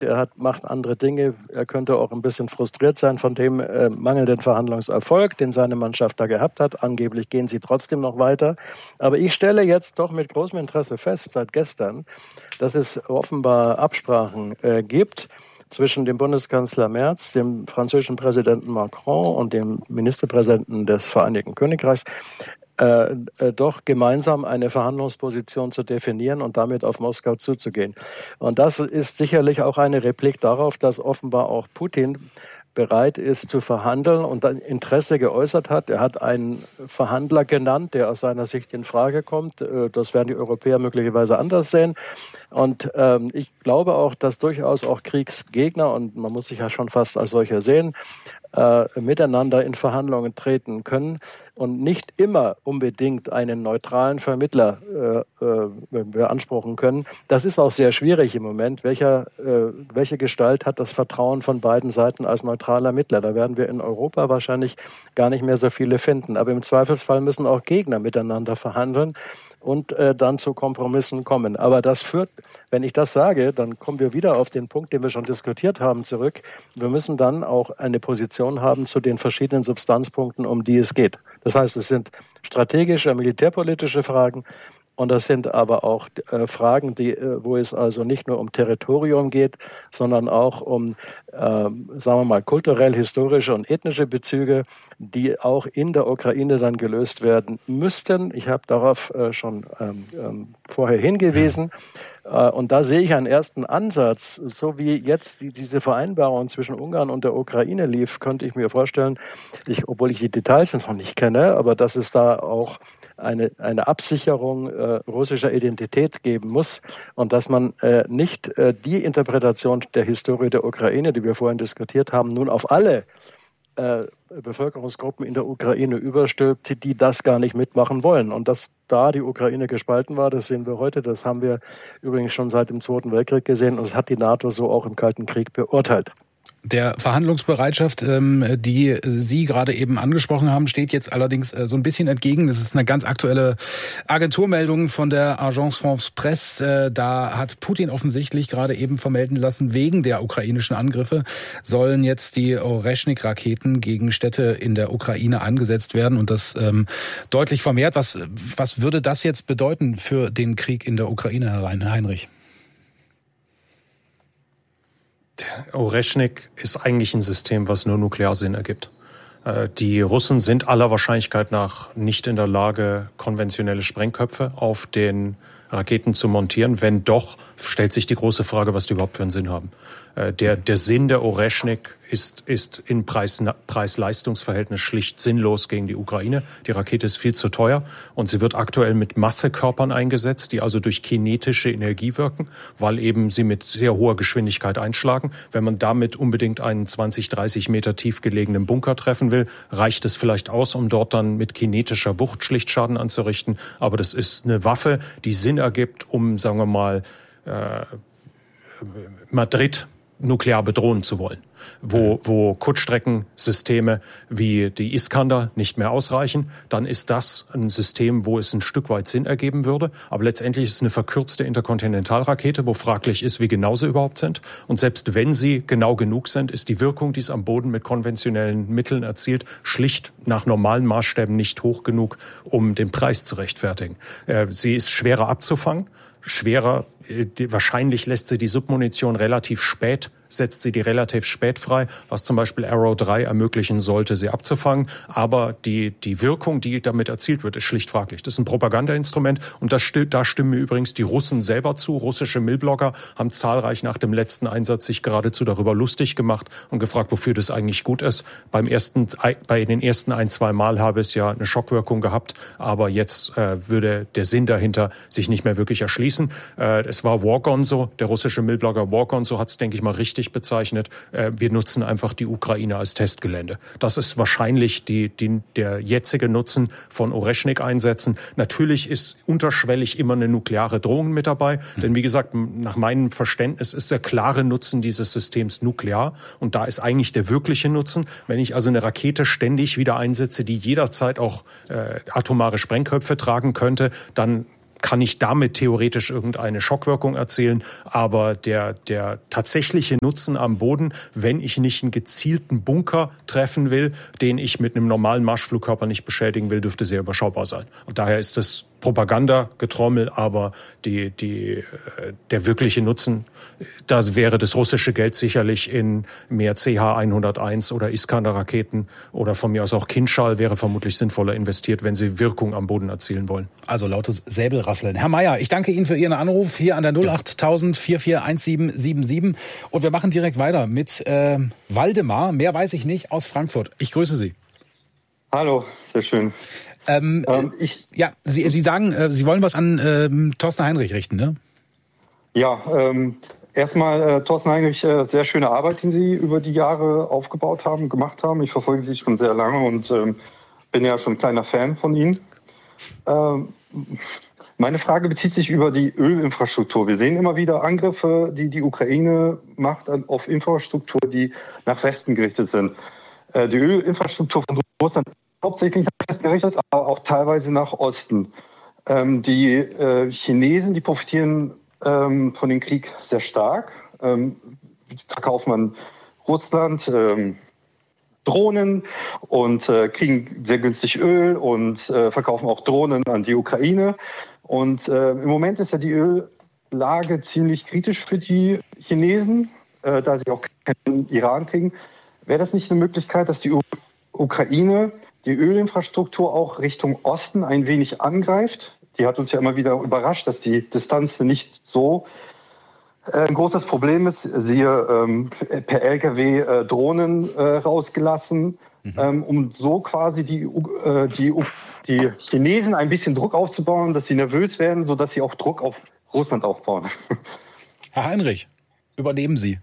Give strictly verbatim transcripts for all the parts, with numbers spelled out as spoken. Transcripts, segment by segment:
Er hat, macht andere Dinge. Er könnte auch ein bisschen frustriert sein von dem äh, mangelnden Verhandlungserfolg, den seine Mannschaft da gehabt hat. Angeblich gehen sie trotzdem noch weiter. Aber ich stelle jetzt doch mit großem Interesse fest, seit gestern, dass es offenbar Absprachen äh, gibt zwischen dem Bundeskanzler Merz, dem französischen Präsidenten Macron und dem Ministerpräsidenten des Vereinigten Königreichs, Äh, äh, doch gemeinsam eine Verhandlungsposition zu definieren und damit auf Moskau zuzugehen. Und das ist sicherlich auch eine Replik darauf, dass offenbar auch Putin bereit ist zu verhandeln und ein Interesse geäußert hat. Er hat einen Verhandler genannt, der aus seiner Sicht in Frage kommt. Das werden die Europäer möglicherweise anders sehen. Und ähm, ich glaube auch, dass durchaus auch Kriegsgegner, und man muss sich ja schon fast als solcher sehen, äh, miteinander in Verhandlungen treten können und nicht immer unbedingt einen neutralen Vermittler äh, äh, beanspruchen können. Das ist auch sehr schwierig im Moment. Welcher, äh, welche Gestalt hat das Vertrauen von beiden Seiten als neutraler Mittler? Da werden wir in Europa wahrscheinlich gar nicht mehr so viele finden. Aber im Zweifelsfall müssen auch Gegner miteinander verhandeln und äh, dann zu Kompromissen kommen. Aber das führt, wenn ich das sage, dann kommen wir wieder auf den Punkt, den wir schon diskutiert haben, zurück. Wir müssen dann auch eine Position haben zu den verschiedenen Substanzpunkten, um die es geht. Das heißt, es sind strategische, militärpolitische Fragen, und das sind aber auch äh, Fragen, die, äh, wo es also nicht nur um Territorium geht, sondern auch um, äh, sagen wir mal, kulturell-historische und ethnische Bezüge, die auch in der Ukraine dann gelöst werden müssten. Ich habe darauf äh, schon ähm, ähm, vorher hingewiesen. Äh, und da sehe ich einen ersten Ansatz. So wie jetzt die, diese Vereinbarung zwischen Ungarn und der Ukraine lief, könnte ich mir vorstellen, ich, obwohl ich die Details noch nicht kenne, aber dass es da auch eine, eine Absicherung äh, russischer Identität geben muss und dass man äh, nicht äh, die Interpretation der Historie der Ukraine, die wir vorhin diskutiert haben, nun auf alle äh, Bevölkerungsgruppen in der Ukraine überstülpt, die das gar nicht mitmachen wollen. Und dass da die Ukraine gespalten war, das sehen wir heute, das haben wir übrigens schon seit dem Zweiten Weltkrieg gesehen und das hat die NATO so auch im Kalten Krieg beurteilt. Der Verhandlungsbereitschaft, die Sie gerade eben angesprochen haben, steht jetzt allerdings so ein bisschen entgegen. Das ist eine ganz aktuelle Agenturmeldung von der Agence France Presse. Da hat Putin offensichtlich gerade eben vermelden lassen, wegen der ukrainischen Angriffe sollen jetzt die Oreschnik-Raketen gegen Städte in der Ukraine eingesetzt werden und das ähm, deutlich vermehrt. Was, was würde das jetzt bedeuten für den Krieg in der Ukraine, Herr Heinrich? Oreschnik ist eigentlich ein System, was nur Nuklearsinn ergibt. Die Russen sind aller Wahrscheinlichkeit nach nicht in der Lage, konventionelle Sprengköpfe auf den Raketen zu montieren. Wenn doch, stellt sich die große Frage, was die überhaupt für einen Sinn haben. Der, der Sinn der Oreschnik ist, ist in Preis, Preis-Leistungs-Verhältnis schlicht sinnlos gegen die Ukraine. Die Rakete ist viel zu teuer und sie wird aktuell mit Massekörpern eingesetzt, die also durch kinetische Energie wirken, weil eben sie mit sehr hoher Geschwindigkeit einschlagen. Wenn man damit unbedingt einen zwanzig, dreißig Meter tief gelegenen Bunker treffen will, reicht es vielleicht aus, um dort dann mit kinetischer Wucht schlicht Schaden anzurichten. Aber das ist eine Waffe, die Sinn ergibt, um, sagen wir mal, äh, Madrid nuklear bedrohen zu wollen, wo, wo Kurzstreckensysteme wie die Iskander nicht mehr ausreichen, dann ist das ein System, wo es ein Stück weit Sinn ergeben würde. Aber letztendlich ist es eine verkürzte Interkontinentalrakete, wo fraglich ist, wie genau sie überhaupt sind. Und selbst wenn sie genau genug sind, ist die Wirkung, die es am Boden mit konventionellen Mitteln erzielt, schlicht nach normalen Maßstäben nicht hoch genug, um den Preis zu rechtfertigen. Sie ist schwerer abzufangen. Schwerer, wahrscheinlich lässt sie die Submunition relativ spät, setzt sie die relativ spät frei, was zum Beispiel Arrow drei ermöglichen sollte, sie abzufangen. Aber die, die Wirkung, die damit erzielt wird, ist schlicht fraglich. Das ist ein Propagandainstrument und das, da stimmen mir übrigens die Russen selber zu. Russische Millblogger haben zahlreich nach dem letzten Einsatz sich geradezu darüber lustig gemacht und gefragt, wofür das eigentlich gut ist. Beim ersten, bei den ersten ein, zwei Mal habe es ja eine Schockwirkung gehabt, aber jetzt äh, würde der Sinn dahinter sich nicht mehr wirklich erschließen. Äh, es war Wargonzo, der russische Millblogger Wargonzo hat es, denke ich mal, richtig bezeichnet. Wir nutzen einfach die Ukraine als Testgelände. Das ist wahrscheinlich die, die, der jetzige Nutzen von Oreschnik-Einsätzen. Natürlich ist unterschwellig immer eine nukleare Drohung mit dabei. Mhm. Denn wie gesagt, nach meinem Verständnis ist der klare Nutzen dieses Systems nuklear. Und da ist eigentlich der wirkliche Nutzen. Wenn ich also eine Rakete ständig wieder einsetze, die jederzeit auch äh, atomare Sprengköpfe tragen könnte, dann kann ich damit theoretisch irgendeine Schockwirkung erzielen. Aber der, der tatsächliche Nutzen am Boden, wenn ich nicht einen gezielten Bunker treffen will, den ich mit einem normalen Marschflugkörper nicht beschädigen will, dürfte sehr überschaubar sein. Und daher ist das Propaganda, Getrommel, aber die, die, der wirkliche Nutzen, da wäre das russische Geld sicherlich in mehr C H hunderteins oder Iskander-Raketen oder von mir aus auch Kinschall wäre vermutlich sinnvoller investiert, wenn sie Wirkung am Boden erzielen wollen. Also lautes Säbelrasseln. Herr Mayer, ich danke Ihnen für Ihren Anruf hier an der null acht tausend vier vier eins sieben sieben sieben und wir machen direkt weiter mit äh, Waldemar, mehr weiß ich nicht, aus Frankfurt. Ich grüße Sie. Hallo, sehr schön. Ähm, ähm, ich, ja, Sie, Sie sagen, äh, Sie wollen was an äh, Thorsten Heinrich richten, ne? Ja, ähm, erstmal äh, Thorsten Heinrich, äh, sehr schöne Arbeit, die Sie über die Jahre aufgebaut haben, gemacht haben. Ich verfolge Sie schon sehr lange und ähm, bin ja schon ein kleiner Fan von Ihnen. Ähm, meine Frage bezieht sich über die Ölinfrastruktur. Wir sehen immer wieder Angriffe, die die Ukraine macht auf Infrastruktur, die nach Westen gerichtet sind. Äh, die Ölinfrastruktur von Russland hauptsächlich nach Westen gerichtet, aber auch teilweise nach Osten. Ähm, die äh, Chinesen, die profitieren ähm, von dem Krieg sehr stark. Ähm, verkauft man Russland ähm, Drohnen und äh, kriegen sehr günstig Öl und äh, verkaufen auch Drohnen an die Ukraine. Und äh, im Moment ist ja die Öllage ziemlich kritisch für die Chinesen, äh, da sie auch keinen Iran kriegen. Wäre das nicht eine Möglichkeit, dass die U- Ukraine die Ölinfrastruktur auch Richtung Osten ein wenig angreift? Die hat uns ja immer wieder überrascht, dass die Distanz nicht so äh, ein großes Problem ist. Siehe ähm, per L K W äh, Drohnen äh, rausgelassen, mhm. ähm, um so quasi die, äh, die, die Chinesen ein bisschen Druck aufzubauen, dass sie nervös werden, sodass sie auch Druck auf Russland aufbauen. Herr Heinrich, übernehmen Sie.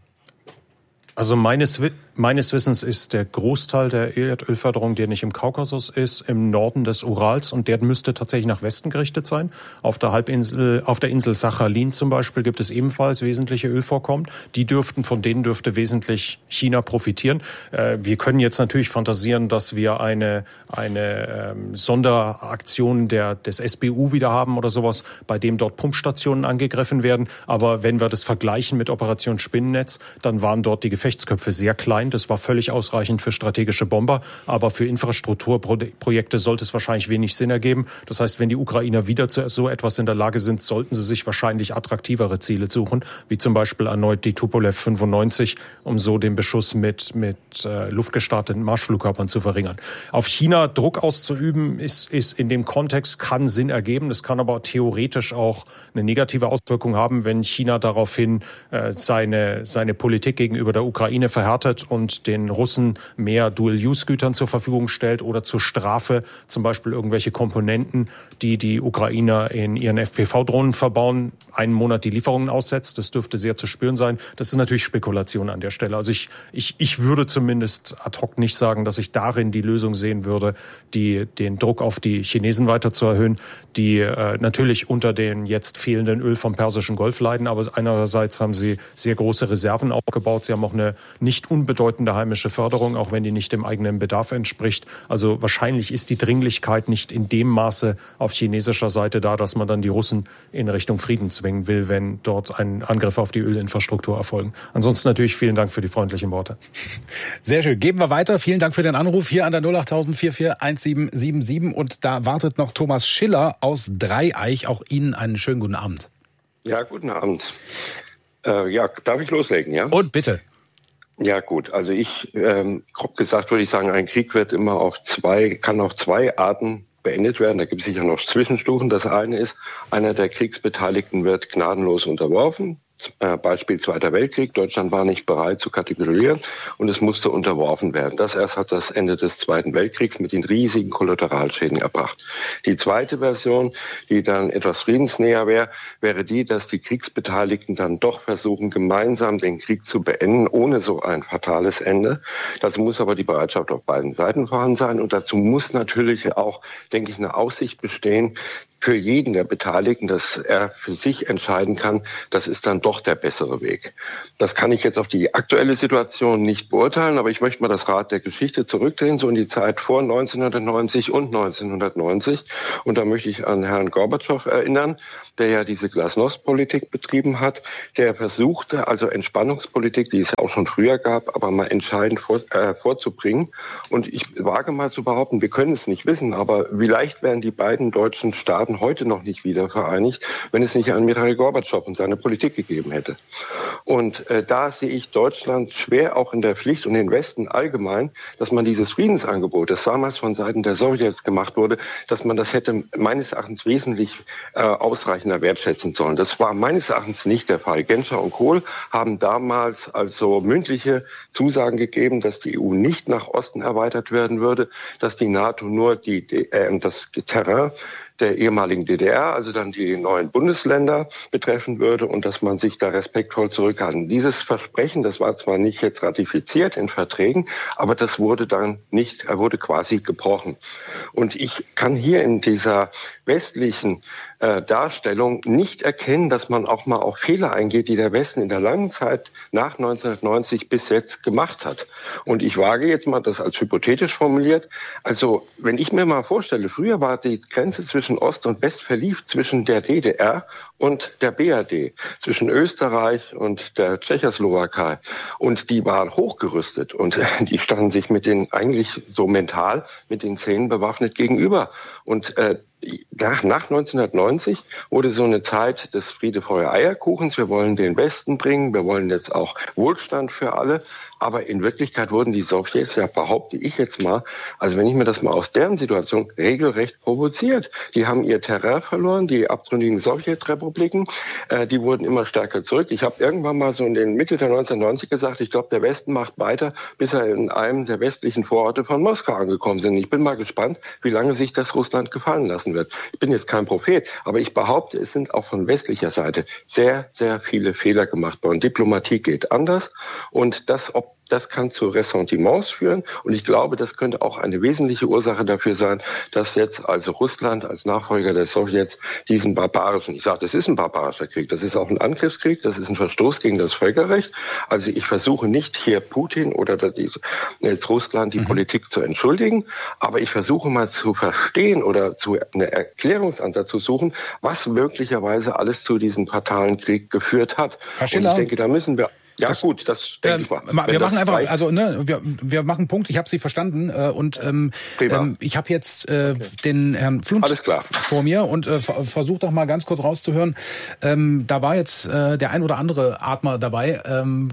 Also meines, meines Wissens ist der Großteil der Erdölförderung, der nicht im Kaukasus ist, im Norden des Urals und der müsste tatsächlich nach Westen gerichtet sein. Auf der Halbinsel, auf der Insel Sachalin zum Beispiel gibt es ebenfalls wesentliche Ölvorkommen. Die dürften, von denen dürfte wesentlich China profitieren. Äh, wir können jetzt natürlich fantasieren, dass wir eine, eine ähm, Sonderaktion der, des S B U wieder haben oder sowas, bei dem dort Pumpstationen angegriffen werden. Aber wenn wir das vergleichen mit Operation Spinnennetz, dann waren dort die Gefechtsköpfe sehr klein. Das war völlig ausreichend für strategische Bomber. Aber für Infrastrukturprojekte sollte es wahrscheinlich wenig Sinn ergeben. Das heißt, wenn die Ukrainer wieder zu so etwas in der Lage sind, sollten sie sich wahrscheinlich attraktivere Ziele suchen, wie zum Beispiel erneut die Tupolev fünfundneunzig, um so den Beschuss mit, mit äh, luftgestarteten Marschflugkörpern zu verringern. Auf China Druck auszuüben, ist, ist in dem Kontext, kann Sinn ergeben. Das kann aber theoretisch auch eine negative Auswirkung haben, wenn China daraufhin äh, seine, seine Politik gegenüber der Ukraine verhärtet und den Russen mehr Dual-Use-Gütern zur Verfügung stellt oder zur Strafe zum Beispiel irgendwelche Komponenten, die die Ukrainer in ihren F P V-Drohnen verbauen, einen Monat die Lieferungen aussetzt. Das dürfte sehr zu spüren sein. Das ist natürlich Spekulation an der Stelle. Also ich, ich, ich würde zumindest ad hoc nicht sagen, dass ich darin die Lösung sehen würde, die, den Druck auf die Chinesen weiter zu erhöhen, die äh, natürlich unter den jetzt fehlenden Öl vom Persischen Golf leiden. Aber einerseits haben sie sehr große Reserven aufgebaut. Sie haben auch eine nicht unbedeutende heimische Förderung, auch wenn die nicht dem eigenen Bedarf entspricht. Also wahrscheinlich ist die Dringlichkeit nicht in dem Maße auf chinesischer Seite da, dass man dann die Russen in Richtung Frieden zwingen will, wenn dort ein Angriff auf die Ölinfrastruktur erfolgen. Ansonsten natürlich vielen Dank für die freundlichen Worte. Sehr schön. Geben wir weiter. Vielen Dank für den Anruf hier an der null acht tausend vier vier eins sieben sieben sieben. Und da wartet noch Thomas Schiller aus Dreieich. Auch Ihnen einen schönen guten Abend. Ja, guten Abend. Äh, ja, darf ich loslegen, ja? Und bitte. Ja, gut. Also ich, ähm, grob gesagt würde ich sagen, ein Krieg wird immer auf zwei, kann auf zwei Arten beendet werden. Da gibt es sicher noch Zwischenstufen. Das eine ist, einer der Kriegsbeteiligten wird gnadenlos unterworfen. Beispiel Zweiter Weltkrieg. Deutschland war nicht bereit zu kapitulieren und es musste unterworfen werden. Das erst hat das Ende des Zweiten Weltkriegs mit den riesigen Kollateralschäden erbracht. Die zweite Version, die dann etwas friedensnäher wäre, wäre die, dass die Kriegsbeteiligten dann doch versuchen, gemeinsam den Krieg zu beenden, ohne so ein fatales Ende. Dazu muss aber die Bereitschaft auf beiden Seiten vorhanden sein und dazu muss natürlich auch, denke ich, eine Aussicht bestehen, für jeden der Beteiligten, dass er für sich entscheiden kann, das ist dann doch der bessere Weg. Das kann ich jetzt auf die aktuelle Situation nicht beurteilen, aber ich möchte mal das Rad der Geschichte zurückdrehen, so in die Zeit vor neunzehnhundertneunzig und neunzehnhundertneunzig. Und da möchte ich an Herrn Gorbatschow erinnern, der ja diese Glasnost-Politik betrieben hat, der versuchte, also Entspannungspolitik, die es ja auch schon früher gab, aber mal entscheidend vor, äh, vorzubringen. Und ich wage mal zu behaupten, wir können es nicht wissen, aber vielleicht wären die beiden deutschen Staaten heute noch nicht wieder vereinigt, wenn es nicht einen Michail Gorbatschow und seine Politik gegeben hätte. Und äh, da sehe ich Deutschland schwer auch in der Pflicht und den Westen allgemein, dass man dieses Friedensangebot, das damals von Seiten der Sowjets gemacht wurde, dass man das hätte meines Erachtens wesentlich äh, ausreichender wertschätzen sollen. Das war meines Erachtens nicht der Fall. Genscher und Kohl haben damals also mündliche Zusagen gegeben, dass die E U nicht nach Osten erweitert werden würde, dass die NATO nur die, äh, das Terrain der ehemaligen D D R, also dann die neuen Bundesländer betreffen würde und dass man sich da respektvoll zurückhalten. Dieses Versprechen, das war zwar nicht jetzt ratifiziert in Verträgen, aber das wurde dann nicht, er wurde quasi gebrochen. Und ich kann hier in dieser westlichen äh, Darstellung nicht erkennen, dass man auch mal auf Fehler eingeht, die der Westen in der langen Zeit nach neunzehnhundertneunzig bis jetzt gemacht hat. Und ich wage jetzt mal das als hypothetisch formuliert. Also wenn ich mir mal vorstelle, früher war die Grenze zwischen Ost und West verlief zwischen der D D R und der B R D, zwischen Österreich und der Tschechoslowakei. Und die waren hochgerüstet und die standen sich mit den eigentlich so mental mit den Zähnen bewaffnet gegenüber. Und äh, nach, nach neunzehnhundertneunzig wurde so eine Zeit des Friede, Feuer, Eierkuchens. Wir wollen den Westen bringen, wir wollen jetzt auch Wohlstand für alle. Aber in Wirklichkeit wurden die Sowjets, ja behaupte ich jetzt mal, also wenn ich mir das mal aus deren Situation regelrecht provoziert. Die haben ihr Terrain verloren, die abtrünnigen Sowjetrepubliken, äh, die wurden immer stärker zurück. Ich habe irgendwann mal so in den Mitte der neunzehnhundertneunzig gesagt, ich glaube, der Westen macht weiter, bis er in einem der westlichen Vororte von Moskau angekommen sind. Ich bin mal gespannt, wie lange sich das Russland gefallen lassen wird. Ich bin jetzt kein Prophet, aber ich behaupte, es sind auch von westlicher Seite sehr, sehr viele Fehler gemacht worden. Diplomatie geht anders und das, ob Das kann zu Ressentiments führen und ich glaube, das könnte auch eine wesentliche Ursache dafür sein, dass jetzt also Russland als Nachfolger der Sowjets diesen barbarischen, ich sage, das ist ein barbarischer Krieg, das ist auch ein Angriffskrieg, das ist ein Verstoß gegen das Völkerrecht. Also ich versuche nicht hier Putin oder die, jetzt Russland die mhm. Politik zu entschuldigen, aber ich versuche mal zu verstehen oder zu einen Erklärungsansatz zu suchen, was möglicherweise alles zu diesem fatalen Krieg geführt hat. Und ich denke, da müssen wir Ja das, gut, das denke äh, ich mal. Wir machen einfach, reicht. also ne, wir, wir machen einen Punkt. Ich habe Sie verstanden äh, und ähm, ähm, ich habe jetzt äh, okay. den Herrn Flunt vor mir und äh, versuche doch mal ganz kurz rauszuhören. Ähm, da war jetzt äh, der ein oder andere Atmer dabei. Ähm,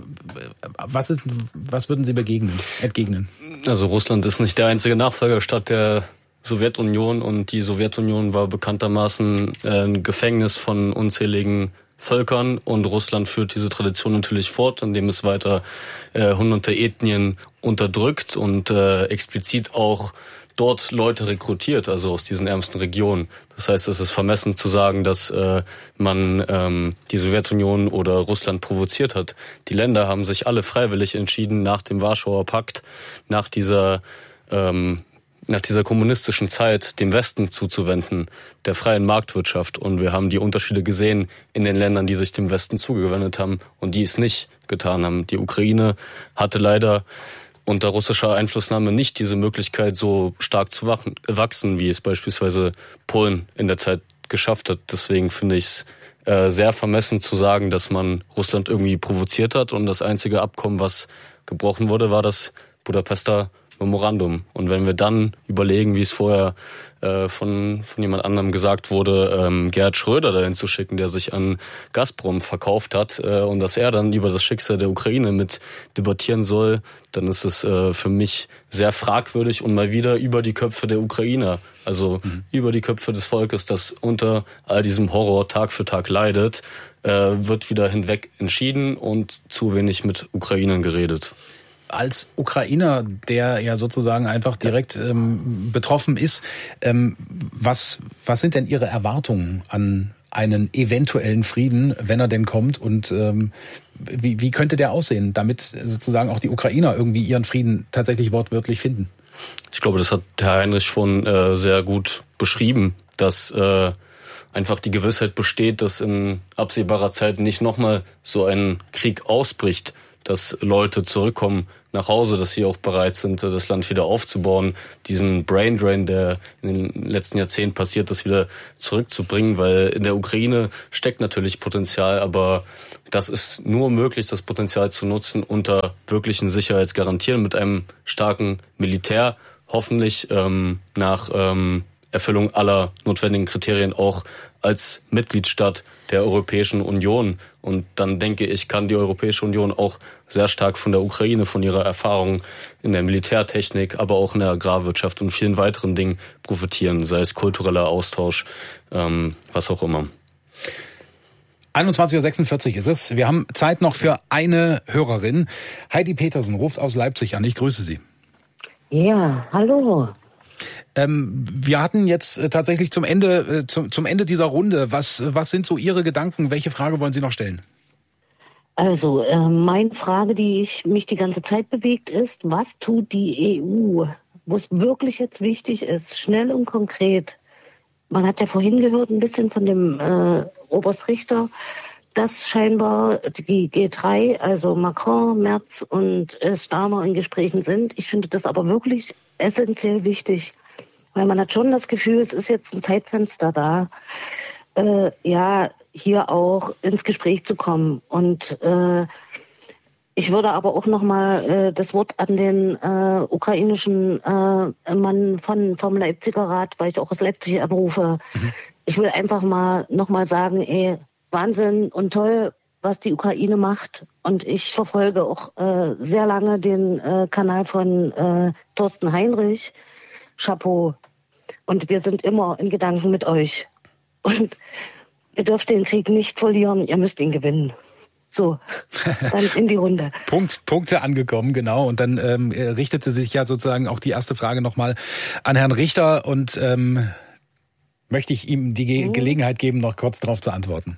was ist, was würden Sie begegnen, entgegnen? Also Russland ist nicht der einzige Nachfolgerstaat der Sowjetunion und die Sowjetunion war bekanntermaßen ein Gefängnis von unzähligen Völkern und Russland führt diese Tradition natürlich fort, indem es weiter äh, hunderte Ethnien unterdrückt und äh, explizit auch dort Leute rekrutiert, also aus diesen ärmsten Regionen. Das heißt, es ist vermessen zu sagen, dass äh, man ähm, die Sowjetunion oder Russland provoziert hat. Die Länder haben sich alle freiwillig entschieden, nach dem Warschauer Pakt, nach dieser ähm, nach dieser kommunistischen Zeit dem Westen zuzuwenden, der freien Marktwirtschaft. Und wir haben die Unterschiede gesehen in den Ländern, die sich dem Westen zugewendet haben und die es nicht getan haben. Die Ukraine hatte leider unter russischer Einflussnahme nicht diese Möglichkeit, so stark zu wachsen, wie es beispielsweise Polen in der Zeit geschafft hat. Deswegen finde ich es äh, sehr vermessen zu sagen, dass man Russland irgendwie provoziert hat. Und das einzige Abkommen, was gebrochen wurde, war das Budapester Memorandum. Und wenn wir dann überlegen, wie es vorher äh, von von jemand anderem gesagt wurde, ähm, Gerhard Schröder dahin zu schicken, der sich an Gazprom verkauft hat äh, und dass er dann über das Schicksal der Ukraine mit debattieren soll, dann ist es äh, für mich sehr fragwürdig und mal wieder über die Köpfe der Ukrainer, also mhm. über die Köpfe des Volkes, das unter all diesem Horror Tag für Tag leidet, äh, wird wieder hinweg entschieden und zu wenig mit Ukrainern geredet. Als Ukrainer, der ja sozusagen einfach direkt ähm, betroffen ist, ähm, was was sind denn Ihre Erwartungen an einen eventuellen Frieden, wenn er denn kommt? Und ähm, wie, wie könnte der aussehen, damit sozusagen auch die Ukrainer irgendwie ihren Frieden tatsächlich wortwörtlich finden? Ich glaube, das hat Herr Heinrich schon äh, sehr gut beschrieben, dass äh, einfach die Gewissheit besteht, dass in absehbarer Zeit nicht nochmal so ein Krieg ausbricht, dass Leute zurückkommen nach Hause, dass sie auch bereit sind, das Land wieder aufzubauen, diesen Brain Drain, der in den letzten Jahrzehnten passiert ist, wieder zurückzubringen, weil in der Ukraine steckt natürlich Potenzial, aber das ist nur möglich, das Potenzial zu nutzen unter wirklichen Sicherheitsgarantien mit einem starken Militär, hoffentlich ähm, nach ähm, Erfüllung aller notwendigen Kriterien auch als Mitgliedstaat der Europäischen Union. Und dann denke ich, kann die Europäische Union auch sehr stark von der Ukraine, von ihrer Erfahrung in der Militärtechnik, aber auch in der Agrarwirtschaft und vielen weiteren Dingen profitieren, sei es kultureller Austausch, ähm, was auch immer. einundzwanzig Uhr sechsundvierzig ist es. Wir haben Zeit noch für eine Hörerin. Heidi Petersen ruft aus Leipzig an. Ich grüße Sie. Ja, hallo. Ähm, wir hatten jetzt äh, tatsächlich zum Ende, äh, zum, zum Ende dieser Runde, was, was sind so Ihre Gedanken? Welche Frage wollen Sie noch stellen? Also, äh, meine Frage, die ich, mich die ganze Zeit bewegt, ist, was tut die E U, wo es wirklich jetzt wichtig ist, schnell und konkret? Man hat ja vorhin gehört, ein bisschen von dem äh, Oberst Richter, dass scheinbar die G drei, also Macron, Merz und äh, Starmer in Gesprächen sind. Ich finde das aber wirklich essentiell wichtig, weil man hat schon das Gefühl, es ist jetzt ein Zeitfenster da, äh, ja, hier auch ins Gespräch zu kommen. Und äh, ich würde aber auch nochmal äh, das Wort an den äh, ukrainischen äh, Mann von, vom Leipziger Rat, weil ich auch aus Leipzig anrufe. Mhm. Ich will einfach mal nochmal sagen, ey, Wahnsinn und toll, was die Ukraine macht. Und ich verfolge auch äh, sehr lange den äh, Kanal von äh, Thorsten Heinrich. Chapeau. Und wir sind immer in Gedanken mit euch. Und ihr dürft den Krieg nicht verlieren, ihr müsst ihn gewinnen. So, dann in die Runde. Punkt, Punkte angekommen, genau. Und dann ähm, richtete sich ja sozusagen auch die erste Frage nochmal an Herrn Richter. Und ähm, möchte ich ihm die Ge- Gelegenheit geben, noch kurz darauf zu antworten.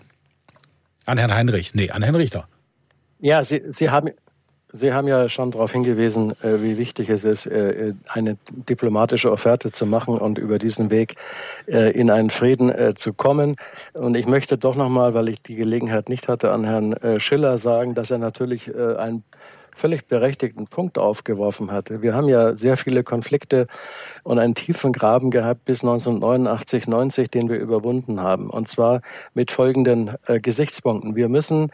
An Herrn Heinrich, nee, an Herrn Richter. Ja, Sie, Sie haben... Sie haben ja schon darauf hingewiesen, wie wichtig es ist, eine diplomatische Offerte zu machen und über diesen Weg in einen Frieden zu kommen. Und ich möchte doch nochmal, weil ich die Gelegenheit nicht hatte, an Herrn Schiller sagen, dass er natürlich einen völlig berechtigten Punkt aufgeworfen hatte. Wir haben ja sehr viele Konflikte und einen tiefen Graben gehabt bis neunzehnhundertneunundachtzig, neunzig, den wir überwunden haben. Und zwar mit folgenden Gesichtspunkten. Wir müssen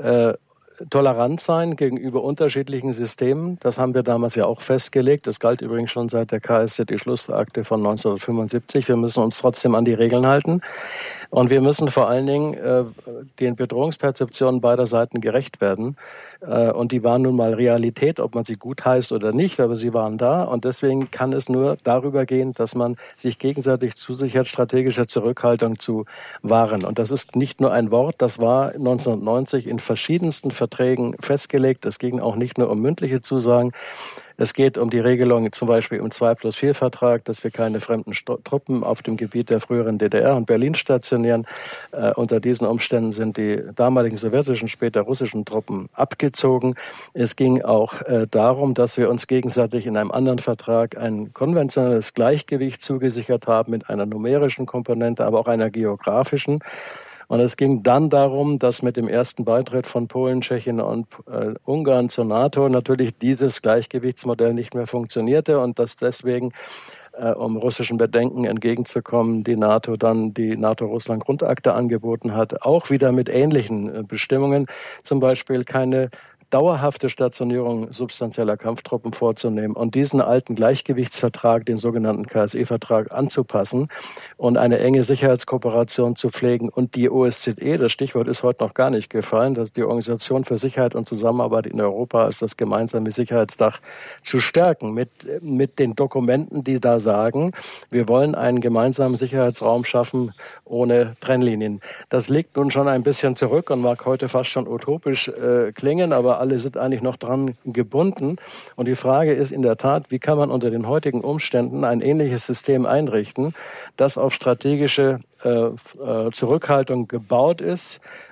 tolerant sein gegenüber unterschiedlichen Systemen. Das haben wir damals ja auch festgelegt. Das galt übrigens schon seit der K S Z E-Schlussakte von neunzehnhundertfünfundsiebzig. Wir müssen uns trotzdem an die Regeln halten. Und wir müssen vor allen Dingen äh, den Bedrohungsperzeptionen beider Seiten gerecht werden. Äh, und die waren nun mal Realität, ob man sie gut heißt oder nicht, aber sie waren da. Und deswegen kann es nur darüber gehen, dass man sich gegenseitig zusichert, strategische Zurückhaltung zu wahren. Und das ist nicht nur ein Wort, das war neunzehnhundertneunzig in verschiedensten Verträgen festgelegt. Es ging auch nicht nur um mündliche Zusagen. Es geht um die Regelung zum Beispiel im zwei plus vier Vertrag, dass wir keine fremden St- Truppen auf dem Gebiet der früheren D D R und Berlin stationieren. Äh, unter diesen Umständen sind die damaligen sowjetischen, später russischen Truppen abgezogen. Es ging auch äh, darum, dass wir uns gegenseitig in einem anderen Vertrag ein konventionelles Gleichgewicht zugesichert haben mit einer numerischen Komponente, aber auch einer geografischen. Und es ging dann darum, dass mit dem ersten Beitritt von Polen, Tschechien und äh, Ungarn zur NATO natürlich dieses Gleichgewichtsmodell nicht mehr funktionierte und dass deswegen, äh, um russischen Bedenken entgegenzukommen, die NATO dann die NATO-Russland-Grundakte angeboten hat, auch wieder mit ähnlichen äh, Bestimmungen, zum Beispiel keine dauerhafte Stationierung substanzieller Kampftruppen vorzunehmen und diesen alten Gleichgewichtsvertrag, den sogenannten K S E-Vertrag, anzupassen und eine enge Sicherheitskooperation zu pflegen. Und die O S Z E, das Stichwort ist heute noch gar nicht gefallen, dass die Organisation für Sicherheit und Zusammenarbeit in Europa ist, das gemeinsame Sicherheitsdach zu stärken mit, mit den Dokumenten, die da sagen, wir wollen einen gemeinsamen Sicherheitsraum schaffen ohne Trennlinien. Das liegt nun schon ein bisschen zurück und mag heute fast schon utopisch äh, klingen, aber alle sind eigentlich noch dran gebunden. Und die Frage ist in der Tat, wie kann man unter den heutigen Umständen ein ähnliches System einrichten, das auf strategische äh, äh, Zurückhaltung gebaut ist,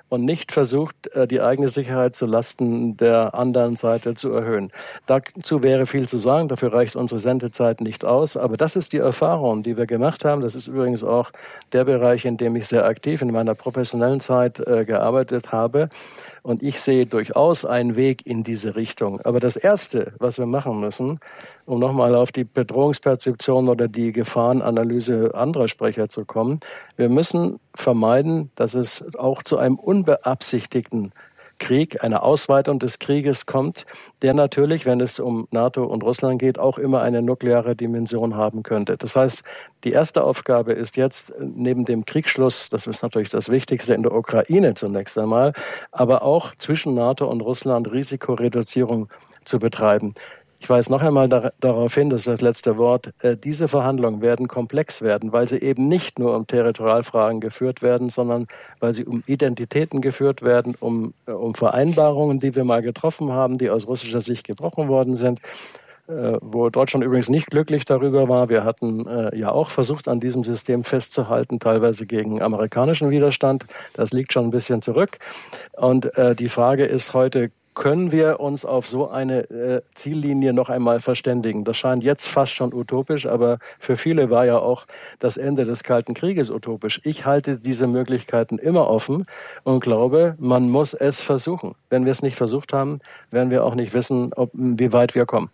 und nicht versucht, die eigene Sicherheit zu Lasten der anderen Seite zu erhöhen. Dazu wäre viel zu sagen, dafür reicht unsere Sendezeit nicht aus, aber das ist die Erfahrung, die wir gemacht haben. Das ist übrigens auch der Bereich, in dem ich sehr aktiv in meiner professionellen Zeit äh, gearbeitet habe. Und ich sehe durchaus einen Weg in diese Richtung. Aber das Erste, was wir machen müssen, um nochmal auf die Bedrohungsperzeption oder die Gefahrenanalyse anderer Sprecher zu kommen, wir müssen vermeiden, dass es auch zu einem unbeabsichtigten Krieg, eine Ausweitung des Krieges kommt, der natürlich, wenn es um NATO und Russland geht, auch immer eine nukleare Dimension haben könnte. Das heißt, die erste Aufgabe ist jetzt neben dem Kriegsschluss, das ist natürlich das Wichtigste in der Ukraine zunächst einmal, aber auch zwischen NATO und Russland Risikoreduzierung zu betreiben. Ich weise noch einmal da, darauf hin, das ist das letzte Wort, äh, diese Verhandlungen werden komplex werden, weil sie eben nicht nur um Territorialfragen geführt werden, sondern weil sie um Identitäten geführt werden, um, äh, um Vereinbarungen, die wir mal getroffen haben, die aus russischer Sicht gebrochen worden sind, äh, wo Deutschland übrigens nicht glücklich darüber war. Wir hatten äh, ja auch versucht, an diesem System festzuhalten, teilweise gegen amerikanischen Widerstand. Das liegt schon ein bisschen zurück. Und äh, die Frage ist heute, können wir uns auf so eine äh, Ziellinie noch einmal verständigen? Das scheint jetzt fast schon utopisch, aber für viele war ja auch das Ende des Kalten Krieges utopisch. Ich halte diese Möglichkeiten immer offen und glaube, man muss es versuchen. Wenn wir es nicht versucht haben, werden wir auch nicht wissen, ob, wie weit wir kommen.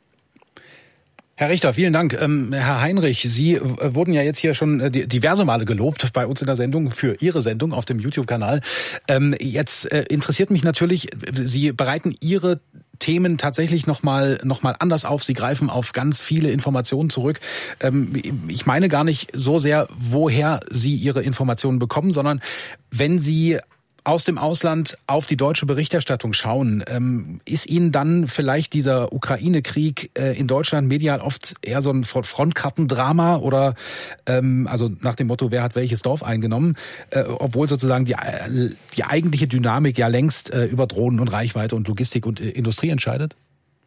Herr Richter, vielen Dank. Ähm, Herr Heinrich, Sie wurden ja jetzt hier schon diverse Male gelobt bei uns in der Sendung für Ihre Sendung auf dem YouTube-Kanal. Ähm, jetzt äh, interessiert mich natürlich, Sie bereiten Ihre Themen tatsächlich nochmal noch mal anders auf. Sie greifen auf ganz viele Informationen zurück. Ähm, ich meine gar nicht so sehr, woher Sie Ihre Informationen bekommen, sondern wenn Sie aus dem Ausland auf die deutsche Berichterstattung schauen, ähm, ist Ihnen dann vielleicht dieser Ukraine-Krieg äh, in Deutschland medial oft eher so ein Frontkartendrama oder ähm, also nach dem Motto, wer hat welches Dorf eingenommen, äh, obwohl sozusagen die, äh, die eigentliche Dynamik ja längst äh, über Drohnen und Reichweite und Logistik und äh, Industrie entscheidet?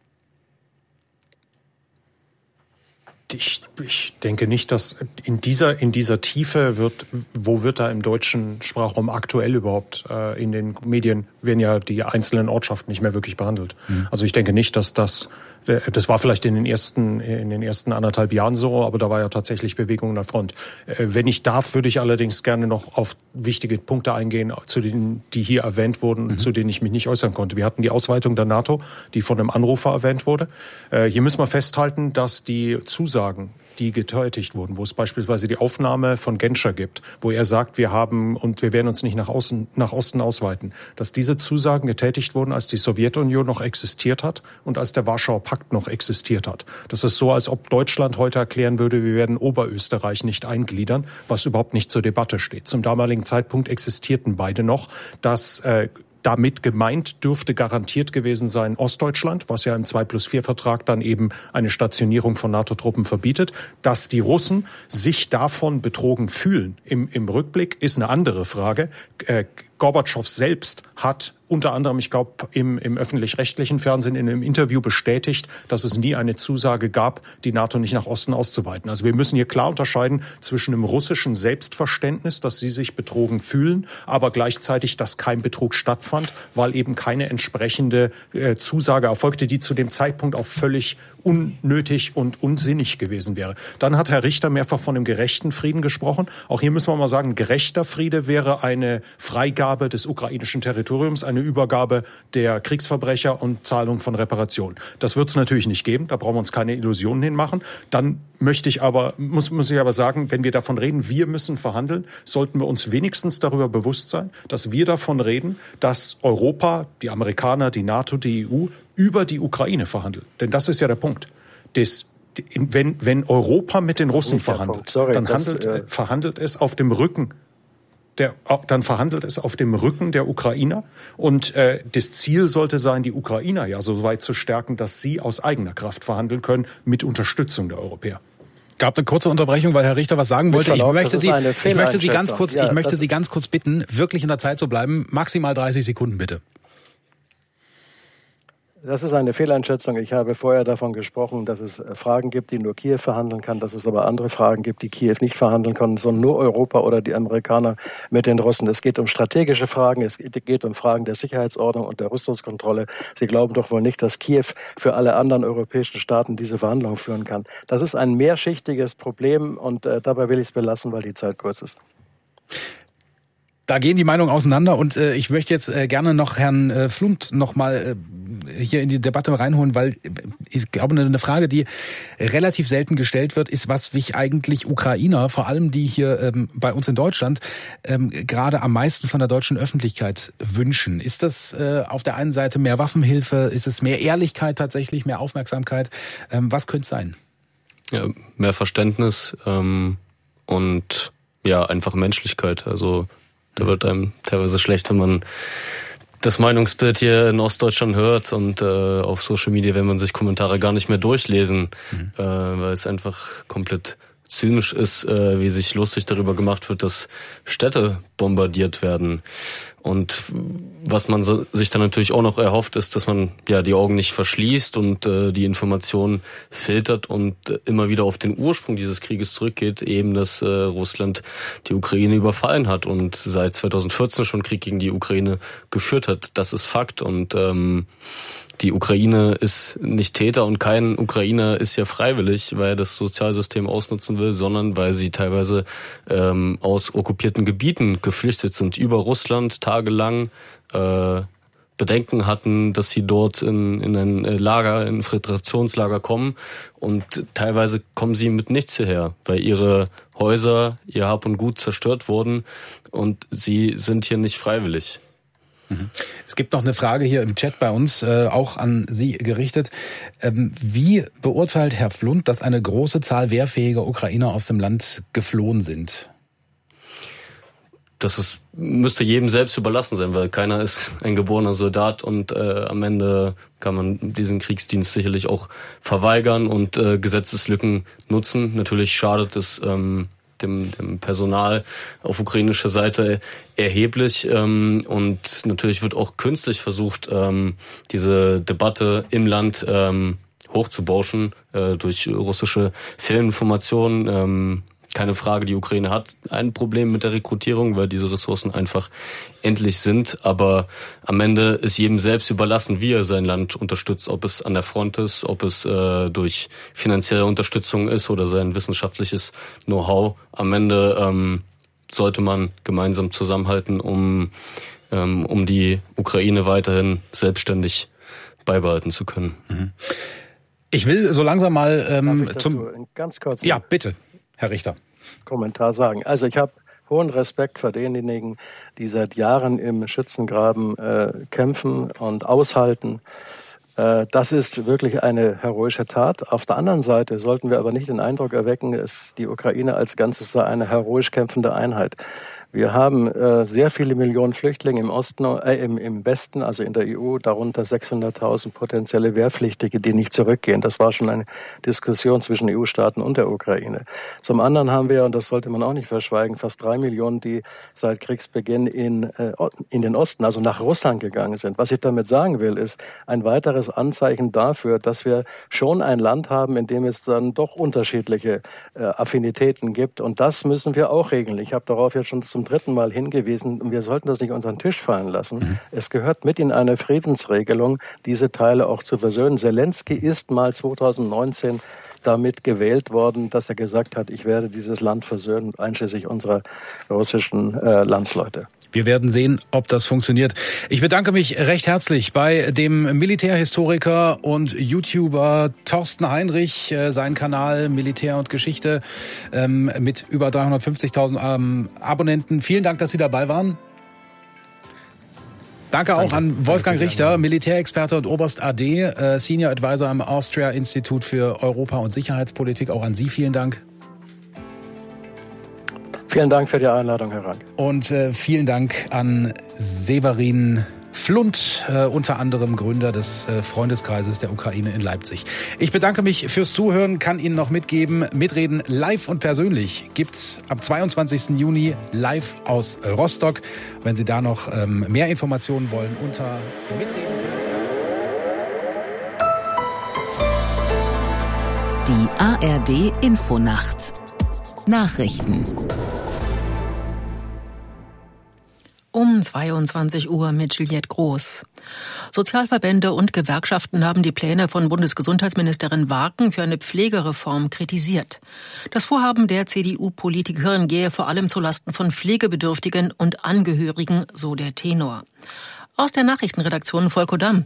Ich, ich denke nicht, dass in dieser in dieser Tiefe wird, wo wird da im deutschen Sprachraum aktuell überhaupt äh, in den Medien werden ja die einzelnen Ortschaften nicht mehr wirklich behandelt. Mhm. Also ich denke nicht, dass das das war vielleicht in den ersten in den ersten anderthalb Jahren so, aber da war ja tatsächlich Bewegung an der Front. Wenn ich darf, würde ich allerdings gerne noch auf wichtige Punkte eingehen, zu denen die hier erwähnt wurden, mhm. zu denen ich mich nicht äußern konnte. Wir hatten die Ausweitung der NATO, die von einem Anrufer erwähnt wurde. Hier müssen wir festhalten, dass die Zusagen, die getätigt wurden, wo es beispielsweise die Aufnahme von Genscher gibt, wo er sagt, wir haben und wir werden uns nicht nach außen, nach Osten ausweiten, dass diese Zusagen getätigt wurden, als die Sowjetunion noch existiert hat und als der Warschauer Pakt noch existiert hat. Das ist so, als ob Deutschland heute erklären würde, wir werden Oberösterreich nicht eingliedern, was überhaupt nicht zur Debatte steht. Zum damaligen Zeitpunkt existierten beide noch. Das äh, Damit gemeint dürfte garantiert gewesen sein Ostdeutschland, was ja im zwei plus vier Vertrag dann eben eine Stationierung von NATO-Truppen verbietet. Dass die Russen sich davon betrogen fühlen im, im Rückblick, ist eine andere Frage. Äh, Gorbatschow selbst hat unter anderem, ich glaube, im, im öffentlich-rechtlichen Fernsehen in einem Interview bestätigt, dass es nie eine Zusage gab, die NATO nicht nach Osten auszuweiten. Also wir müssen hier klar unterscheiden zwischen einem russischen Selbstverständnis, dass sie sich betrogen fühlen, aber gleichzeitig, dass kein Betrug stattfand, weil eben keine entsprechende äh, Zusage erfolgte, die zu dem Zeitpunkt auch völlig unnötig und unsinnig gewesen wäre. Dann hat Herr Richter mehrfach von einem gerechten Frieden gesprochen. Auch hier müssen wir mal sagen, gerechter Friede wäre eine Freigabe des ukrainischen Territoriums, eine Übergabe der Kriegsverbrecher und Zahlung von Reparationen. Das wird es natürlich nicht geben, da brauchen wir uns keine Illusionen hinmachen. Dann möchte ich aber, muss, muss ich aber sagen, wenn wir davon reden, wir müssen verhandeln, sollten wir uns wenigstens darüber bewusst sein, dass wir davon reden, dass Europa, die Amerikaner, die NATO, die E U über die Ukraine verhandeln. Denn das ist ja der Punkt. Das, wenn, wenn Europa mit den Russen verhandelt, Sorry, dann handelt, das, äh verhandelt es auf dem Rücken Der, dann verhandelt es auf dem Rücken der Ukrainer. Und äh, das Ziel sollte sein, die Ukrainer ja so weit zu stärken, dass sie aus eigener Kraft verhandeln können mit Unterstützung der Europäer. Gab eine kurze Unterbrechung, weil Herr Richter was sagen wollte. Ich möchte Sie, ich möchte Sie ganz kurz, ja, ich möchte Sie ganz kurz bitten, wirklich in der Zeit zu bleiben. Maximal dreißig Sekunden bitte. Das ist eine Fehleinschätzung. Ich habe vorher davon gesprochen, dass es Fragen gibt, die nur Kiew verhandeln kann, dass es aber andere Fragen gibt, die Kiew nicht verhandeln kann, sondern nur Europa oder die Amerikaner mit den Russen. Es geht um strategische Fragen, es geht um Fragen der Sicherheitsordnung und der Rüstungskontrolle. Sie glauben doch wohl nicht, dass Kiew für alle anderen europäischen Staaten diese Verhandlungen führen kann. Das ist ein mehrschichtiges Problem und äh, dabei will ich es belassen, weil die Zeit kurz ist. Da gehen die Meinungen auseinander und äh, ich möchte jetzt äh, gerne noch Herrn äh, Flunt noch mal äh, hier in die Debatte reinholen, weil äh, ich glaube, eine Frage, die relativ selten gestellt wird, ist, was sich eigentlich Ukrainer, vor allem die hier ähm, bei uns in Deutschland, ähm, gerade am meisten von der deutschen Öffentlichkeit wünschen. Ist das äh, auf der einen Seite mehr Waffenhilfe, ist es mehr Ehrlichkeit tatsächlich, mehr Aufmerksamkeit? Ähm, was könnte es sein? Ja, mehr Verständnis ähm, und ja, einfach Menschlichkeit, also da wird einem teilweise schlecht, wenn man das Meinungsbild hier in Ostdeutschland hört und äh, auf Social Media, wenn man sich Kommentare gar nicht mehr durchlesen, mhm. äh, weil es einfach komplett zynisch ist, äh, wie sich lustig darüber gemacht wird, dass Städte bombardiert werden. Und was man so, sich dann natürlich auch noch erhofft, ist, dass man ja die Augen nicht verschließt und äh, die Informationen filtert und äh, immer wieder auf den Ursprung dieses Krieges zurückgeht, eben dass äh, Russland die Ukraine überfallen hat und seit zweitausendvierzehn schon Krieg gegen die Ukraine geführt hat. Das ist Fakt und ähm, die Ukraine ist nicht Täter und kein Ukrainer ist ja freiwillig, weil er das Sozialsystem ausnutzen will, sondern weil sie teilweise ähm, aus okkupierten Gebieten geflüchtet sind über Russland, tagelang äh, Bedenken hatten, dass sie dort in, in ein Lager, in ein Filtrationslager kommen und teilweise kommen sie mit nichts hierher, weil ihre Häuser, ihr Hab und Gut zerstört wurden und sie sind hier nicht freiwillig. Es gibt noch eine Frage hier im Chat bei uns, äh, auch an Sie gerichtet. Ähm, wie beurteilt Herr Flunt, dass eine große Zahl wehrfähiger Ukrainer aus dem Land geflohen sind? Das ist, müsste jedem selbst überlassen sein, weil keiner ist ein geborener Soldat und äh, am Ende kann man diesen Kriegsdienst sicherlich auch verweigern und äh, Gesetzeslücken nutzen. Natürlich schadet es ähm, Dem, dem Personal auf ukrainischer Seite erheblich ähm, und natürlich wird auch künstlich versucht, ähm, diese Debatte im Land ähm, hochzubauschen äh, durch russische Fehlinformationen. Ähm, keine Frage, die Ukraine hat ein Problem mit der Rekrutierung, weil diese Ressourcen einfach endlich sind. Aber am Ende ist jedem selbst überlassen, wie er sein Land unterstützt, ob es an der Front ist, ob es äh, durch finanzielle Unterstützung ist oder sein wissenschaftliches Know-how. Am Ende ähm, sollte man gemeinsam zusammenhalten, um, ähm, um die Ukraine weiterhin selbstständig beibehalten zu können. Ich will so langsam mal ähm, zum... Ganz kurz. Ja, bitte. Herr Richter. Kommentar sagen. Also ich habe hohen Respekt vor denjenigen, die seit Jahren im Schützengraben äh, kämpfen und aushalten. Äh, das ist wirklich eine heroische Tat. Auf der anderen Seite sollten wir aber nicht den Eindruck erwecken, dass die Ukraine als Ganzes sei eine heroisch kämpfende Einheit. Wir haben äh, sehr viele Millionen Flüchtlinge im Osten, äh, im, im Westen, also in der E U, darunter sechshunderttausend potenzielle Wehrpflichtige, die nicht zurückgehen. Das war schon eine Diskussion zwischen E U-Staaten und der Ukraine. Zum anderen haben wir, und das sollte man auch nicht verschweigen, fast drei Millionen, die seit Kriegsbeginn in, äh, in den Osten, also nach Russland gegangen sind. Was ich damit sagen will, ist ein weiteres Anzeichen dafür, dass wir schon ein Land haben, in dem es dann doch unterschiedliche äh, Affinitäten gibt. Und das müssen wir auch regeln. Ich habe darauf jetzt schon zum dritten Mal hingewiesen, wir sollten das nicht unter den Tisch fallen lassen. Mhm. Es gehört mit in eine Friedensregelung, diese Teile auch zu versöhnen. Zelensky ist mal zweitausendneunzehn damit gewählt worden, dass er gesagt hat, ich werde dieses Land versöhnen, einschließlich unserer russischen äh, Landsleute. Wir werden sehen, ob das funktioniert. Ich bedanke mich recht herzlich bei dem Militärhistoriker und YouTuber Thorsten Heinrich, äh, sein Kanal Militär und Geschichte ähm, mit über dreihundertfünfzigtausend ähm, Abonnenten. Vielen Dank, dass Sie dabei waren. Danke, Danke auch an Wolfgang Richter, Militärexperte und Oberst A D, äh, Senior Advisor am Austria Institut für Europa- und Sicherheitspolitik. Auch an Sie vielen Dank. Vielen Dank für die Einladung, Herr Rank. Und äh, vielen Dank an Severin Flunt, äh, unter anderem Gründer des äh, Freundeskreises der Ukraine in Leipzig. Ich bedanke mich fürs Zuhören, kann Ihnen noch mitgeben, Mitreden live und persönlich gibt's am zweiundzwanzigsten Juni live aus Rostock. Wenn Sie da noch ähm, mehr Informationen wollen, unter mitreden. Die A R D Infonacht. Nachrichten. Um zweiundzwanzig Uhr mit Juliette Groß. Sozialverbände und Gewerkschaften haben die Pläne von Bundesgesundheitsministerin Warken für eine Pflegereform kritisiert. Das Vorhaben der C D U-Politikerin gehe vor allem zulasten von Pflegebedürftigen und Angehörigen, so der Tenor. Aus der Nachrichtenredaktion Volko Damm.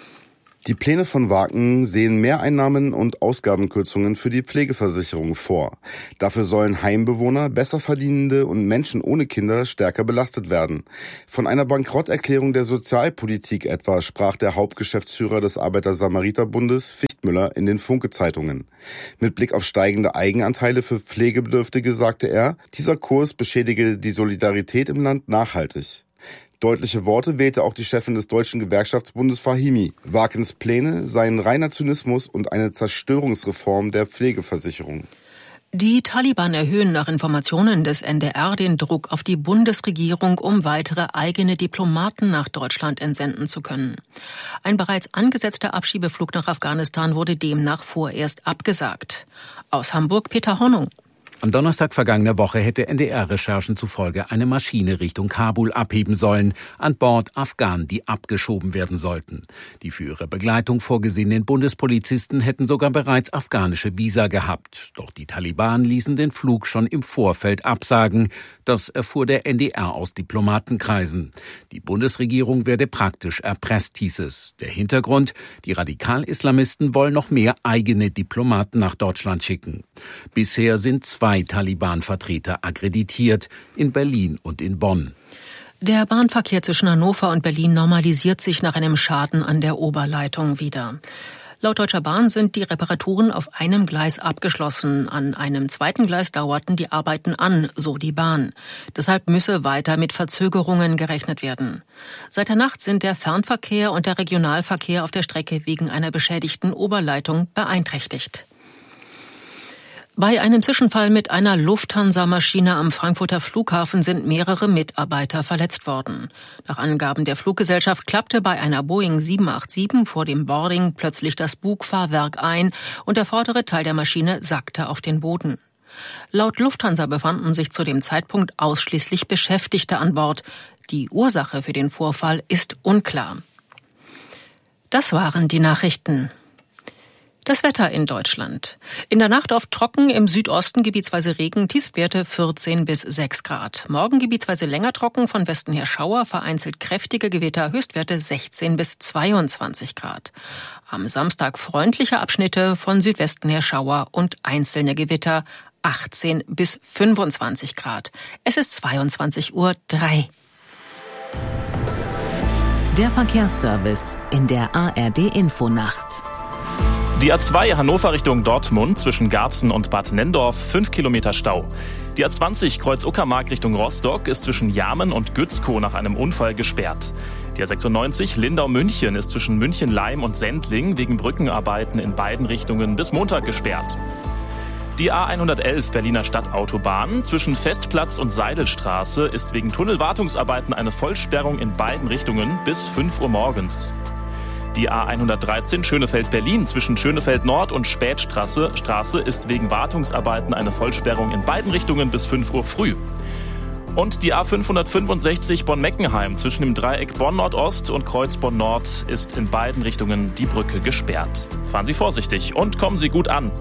Die Pläne von Warken sehen Mehreinnahmen und Ausgabenkürzungen für die Pflegeversicherung vor. Dafür sollen Heimbewohner, Besserverdienende und Menschen ohne Kinder stärker belastet werden. Von einer Bankrotterklärung der Sozialpolitik etwa sprach der Hauptgeschäftsführer des Arbeiter-Samariter-Bundes Fichtmüller in den Funke-Zeitungen. Mit Blick auf steigende Eigenanteile für Pflegebedürftige sagte er, dieser Kurs beschädige die Solidarität im Land nachhaltig. Deutliche Worte wählte auch die Chefin des Deutschen Gewerkschaftsbundes Fahimi. Warkens Pläne seien reiner Zynismus und eine Zerstörungsreform der Pflegeversicherung. Die Taliban erhöhen nach Informationen des N D R den Druck auf die Bundesregierung, um weitere eigene Diplomaten nach Deutschland entsenden zu können. Ein bereits angesetzter Abschiebeflug nach Afghanistan wurde demnach vorerst abgesagt. Aus Hamburg Peter Hornung. Am Donnerstag vergangener Woche hätte N D R-Recherchen zufolge eine Maschine Richtung Kabul abheben sollen, an Bord Afghanen, die abgeschoben werden sollten. Die für ihre Begleitung vorgesehenen Bundespolizisten hätten sogar bereits afghanische Visa gehabt. Doch die Taliban ließen den Flug schon im Vorfeld absagen. Das erfuhr der N D R aus Diplomatenkreisen. Die Bundesregierung werde praktisch erpresst, hieß es. Der Hintergrund: Die Radikal-Islamisten wollen noch mehr eigene Diplomaten nach Deutschland schicken. Bisher sind zwei Taliban-Vertreter akkreditiert, in Berlin und in Bonn. Der Bahnverkehr zwischen Hannover und Berlin normalisiert sich nach einem Schaden an der Oberleitung wieder. Laut Deutscher Bahn sind die Reparaturen auf einem Gleis abgeschlossen. An einem zweiten Gleis dauerten die Arbeiten an, so die Bahn. Deshalb müsse weiter mit Verzögerungen gerechnet werden. Seit der Nacht sind der Fernverkehr und der Regionalverkehr auf der Strecke wegen einer beschädigten Oberleitung beeinträchtigt. Bei einem Zwischenfall mit einer Lufthansa-Maschine am Frankfurter Flughafen sind mehrere Mitarbeiter verletzt worden. Nach Angaben der Fluggesellschaft klappte bei einer Boeing sieben acht sieben vor dem Boarding plötzlich das Bugfahrwerk ein und der vordere Teil der Maschine sackte auf den Boden. Laut Lufthansa befanden sich zu dem Zeitpunkt ausschließlich Beschäftigte an Bord. Die Ursache für den Vorfall ist unklar. Das waren die Nachrichten. Das Wetter in Deutschland. In der Nacht oft trocken, im Südosten gebietsweise Regen, Tiefstwerte vierzehn bis sechs Grad. Morgen gebietsweise länger trocken, von Westen her Schauer, vereinzelt kräftige Gewitter, Höchstwerte sechzehn bis zweiundzwanzig Grad. Am Samstag freundliche Abschnitte, von Südwesten her Schauer und einzelne Gewitter, achtzehn bis fünfundzwanzig Grad. Es ist zweiundzwanzig Uhr drei. Der Verkehrsservice in der A R D Infonacht. Die A zwei Hannover Richtung Dortmund zwischen Garbsen und Bad Nenndorf, fünf Kilometer Stau. Die A zwanzig Kreuz Uckermark Richtung Rostock ist zwischen Jarmen und Gützkow nach einem Unfall gesperrt. Die A sechsundneunzig Lindau-München ist zwischen München-Laim und Sendling wegen Brückenarbeiten in beiden Richtungen bis Montag gesperrt. Die A hundertelf Berliner Stadtautobahn zwischen Festplatz und Seidelstraße ist wegen Tunnelwartungsarbeiten eine Vollsperrung in beiden Richtungen bis fünf Uhr morgens. Die A hundertdreizehn Schönefeld-Berlin zwischen Schönefeld Nord und Spätstraße Straße ist wegen Wartungsarbeiten eine Vollsperrung in beiden Richtungen bis fünf Uhr früh. Und die A fünfhundertfünfundsechzig Bonn-Meckenheim zwischen dem Dreieck Bonn-Nordost und Kreuz Bonn-Nord ist in beiden Richtungen die Brücke gesperrt. Fahren Sie vorsichtig und kommen Sie gut an.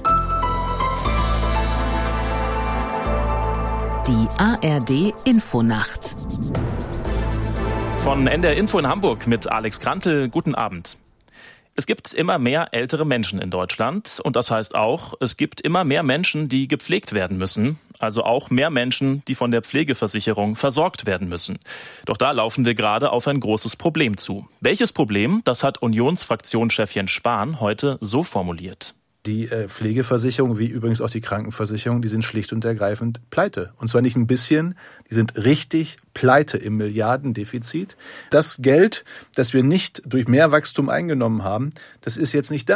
Die A R D Infonacht. Von N D R Info in Hamburg mit Alex Krantel. Guten Abend. Es gibt immer mehr ältere Menschen in Deutschland und das heißt auch, es gibt immer mehr Menschen, die gepflegt werden müssen, also auch mehr Menschen, die von der Pflegeversicherung versorgt werden müssen. Doch da laufen wir gerade auf ein großes Problem zu. Welches Problem? Das hat Unionsfraktionschef Jens Spahn heute so formuliert. Die äh, Pflegeversicherung, wie übrigens auch die Krankenversicherung, die sind schlicht und ergreifend pleite. Und zwar nicht ein bisschen, die sind richtig pleite im Milliardendefizit. Das Geld, das wir nicht durch Mehrwachstum eingenommen haben, das ist jetzt nicht da.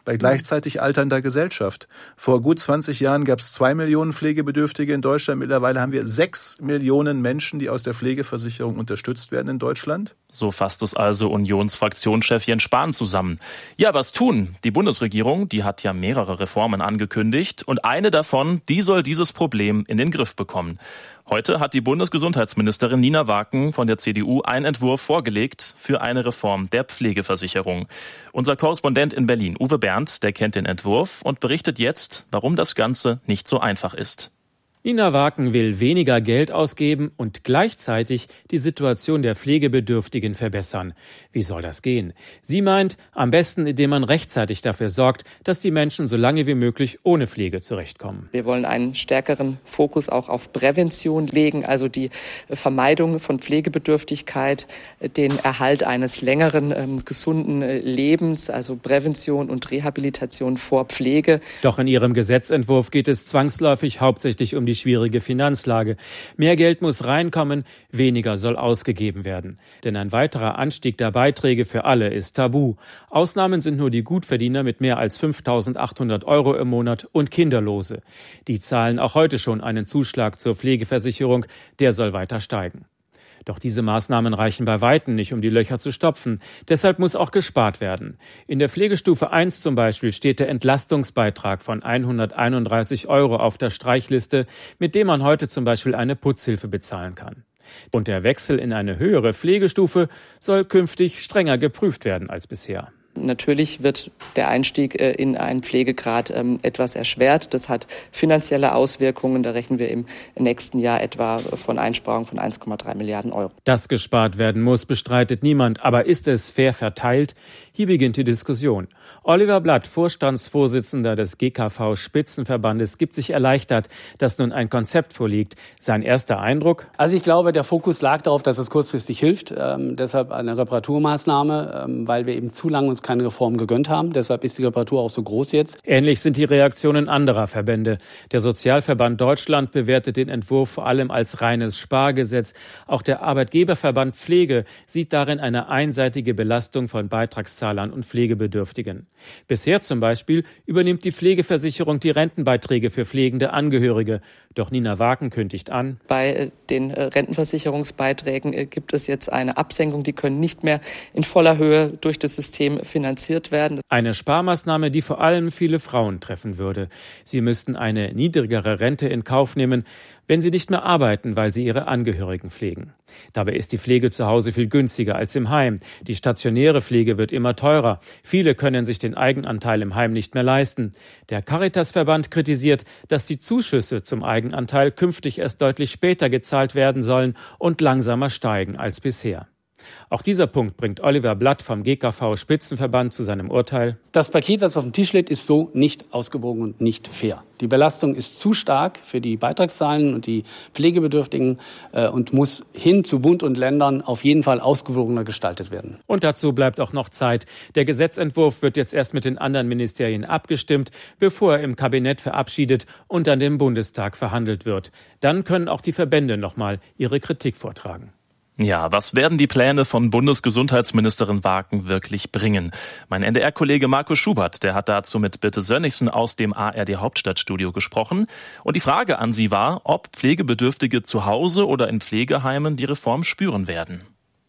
bei gleichzeitig alternder Gesellschaft. Vor gut zwanzig Jahren gab es zwei Millionen Pflegebedürftige in Deutschland. Mittlerweile haben wir sechs Millionen Menschen, die aus der Pflegeversicherung unterstützt werden in Deutschland. So fasst es also Unionsfraktionschef Jens Spahn zusammen. Ja, was tun? Die Bundesregierung, die hat ja mehrere Reformen angekündigt und eine davon, die soll dieses Problem in den Griff bekommen. Heute hat die Bundesgesundheitsministerin Nina Waken von der C D U einen Entwurf vorgelegt für eine Reform der Pflegeversicherung. Unser Korrespondent in Berlin, Uwe Berndt, der kennt den Entwurf und berichtet jetzt, warum das Ganze nicht so einfach ist. Nina Waken will weniger Geld ausgeben und gleichzeitig die Situation der Pflegebedürftigen verbessern. Wie soll das gehen? Sie meint, am besten, indem man rechtzeitig dafür sorgt, dass die Menschen so lange wie möglich ohne Pflege zurechtkommen. Wir wollen einen stärkeren Fokus auch auf Prävention legen, also die Vermeidung von Pflegebedürftigkeit, den Erhalt eines längeren, ähm, gesunden Lebens, also Prävention und Rehabilitation vor Pflege. Doch in ihrem Gesetzentwurf geht es zwangsläufig hauptsächlich um die schwierige Finanzlage. Mehr Geld muss reinkommen, weniger soll ausgegeben werden. Denn ein weiterer Anstieg der Beiträge für alle ist tabu. Ausnahmen sind nur die Gutverdiener mit mehr als fünftausendachthundert Euro im Monat und Kinderlose. Die zahlen auch heute schon einen Zuschlag zur Pflegeversicherung, der soll weiter steigen. Doch diese Maßnahmen reichen bei Weitem nicht, um die Löcher zu stopfen. Deshalb muss auch gespart werden. In der Pflegestufe eins zum Beispiel steht der Entlastungsbeitrag von hunderteinunddreißig Euro auf der Streichliste, mit dem man heute zum Beispiel eine Putzhilfe bezahlen kann. Und der Wechsel in eine höhere Pflegestufe soll künftig strenger geprüft werden als bisher. Natürlich wird der Einstieg in einen Pflegegrad etwas erschwert. Das hat finanzielle Auswirkungen. Da rechnen wir im nächsten Jahr etwa von Einsparungen von eins Komma drei Milliarden Euro. Dass gespart werden muss, bestreitet niemand. Aber ist es fair verteilt? Hier beginnt die Diskussion. Oliver Blatt, Vorstandsvorsitzender des G K V-Spitzenverbandes, gibt sich erleichtert, dass nun ein Konzept vorliegt. Sein erster Eindruck? Also ich glaube, der Fokus lag darauf, dass es kurzfristig hilft. Ähm, deshalb eine Reparaturmaßnahme, ähm, weil wir eben zu lange uns keine Reform gegönnt haben. Deshalb ist die Reparatur auch so groß jetzt. Ähnlich sind die Reaktionen anderer Verbände. Der Sozialverband Deutschland bewertet den Entwurf vor allem als reines Spargesetz. Auch der Arbeitgeberverband Pflege sieht darin eine einseitige Belastung von Beitragszahlern und Pflegebedürftigen. Bisher zum Beispiel übernimmt die Pflegeversicherung die Rentenbeiträge für pflegende Angehörige. Doch Nina Waken kündigt an: Bei den Rentenversicherungsbeiträgen gibt es jetzt eine Absenkung. Die können nicht mehr in voller Höhe durch das System finanziert werden. Eine Sparmaßnahme, die vor allem viele Frauen treffen würde. Sie müssten eine niedrigere Rente in Kauf nehmen, wenn sie nicht mehr arbeiten, weil sie ihre Angehörigen pflegen. Dabei ist die Pflege zu Hause viel günstiger als im Heim. Die stationäre Pflege wird immer teurer. Viele können sich den Eigenanteil im Heim nicht mehr leisten. Der Caritasverband kritisiert, dass die Zuschüsse zum Eigenanteil künftig erst deutlich später gezahlt werden sollen und langsamer steigen als bisher. Auch dieser Punkt bringt Oliver Blatt vom G K V-Spitzenverband zu seinem Urteil: Das Paket, das auf dem Tisch liegt, ist so nicht ausgewogen und nicht fair. Die Belastung ist zu stark für die Beitragszahlen und die Pflegebedürftigen äh, und muss hin zu Bund und Ländern auf jeden Fall ausgewogener gestaltet werden. Und dazu bleibt auch noch Zeit. Der Gesetzentwurf wird jetzt erst mit den anderen Ministerien abgestimmt, bevor er im Kabinett verabschiedet und dann im Bundestag verhandelt wird. Dann können auch die Verbände noch mal ihre Kritik vortragen. Ja, was werden die Pläne von Bundesgesundheitsministerin Waken wirklich bringen? Mein N D R-Kollege Markus Schubert, der hat dazu mit Birte Sönnigsen aus dem A R D-Hauptstadtstudio gesprochen. Und die Frage an sie war, ob Pflegebedürftige zu Hause oder in Pflegeheimen die Reform spüren werden.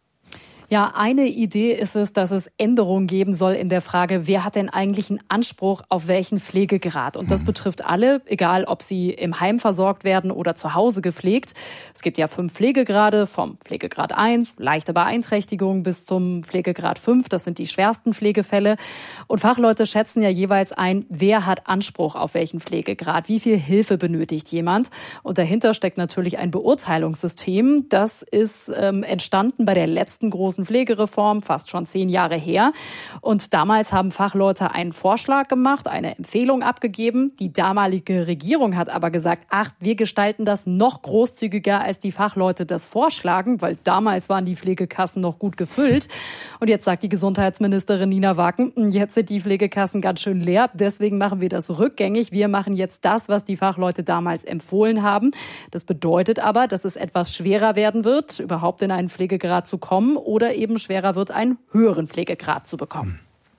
Ja, eine Idee ist es, dass es Änderungen geben soll in der Frage, wer hat denn eigentlich einen Anspruch auf welchen Pflegegrad? Und das betrifft alle, egal ob sie im Heim versorgt werden oder zu Hause gepflegt. Es gibt ja fünf Pflegegrade, vom Pflegegrad eins, leichte Beeinträchtigung, bis zum Pflegegrad fünf. Das sind die schwersten Pflegefälle. Und Fachleute schätzen ja jeweils ein, wer hat Anspruch auf welchen Pflegegrad, wie viel Hilfe benötigt jemand. Und dahinter steckt natürlich ein Beurteilungssystem. Das ist ähm, entstanden bei der letzten großen Pflegereform, fast schon zehn Jahre her. Und damals haben Fachleute einen Vorschlag gemacht, eine Empfehlung abgegeben. Die damalige Regierung hat aber gesagt, ach, wir gestalten das noch großzügiger, als die Fachleute das vorschlagen, weil damals waren die Pflegekassen noch gut gefüllt. Und jetzt sagt die Gesundheitsministerin Nina Waken, jetzt sind die Pflegekassen ganz schön leer, deswegen machen wir das rückgängig. Wir machen jetzt das, was die Fachleute damals empfohlen haben. Das bedeutet aber, dass es etwas schwerer werden wird, überhaupt in einen Pflegegrad zu kommen oder eben schwerer wird, einen höheren Pflegegrad zu bekommen.